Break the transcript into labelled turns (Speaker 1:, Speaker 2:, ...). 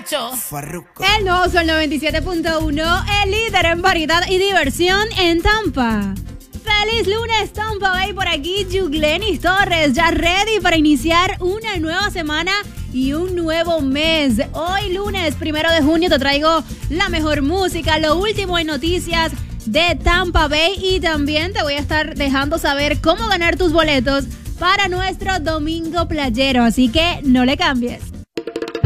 Speaker 1: muchacho.
Speaker 2: Farruko.
Speaker 3: El nuevo Sol 97.1, el líder en variedad y diversión en Tampa. ¡Feliz lunes, Tampa Bay! Por aquí, Yuglenis Torres, ya ready para iniciar una nueva semana y un nuevo mes. Hoy, lunes 1 de junio, te traigo la mejor música, lo último en noticias de Tampa Bay y también te voy a estar dejando saber cómo ganar tus boletos para nuestro domingo playero. Así que no le cambies.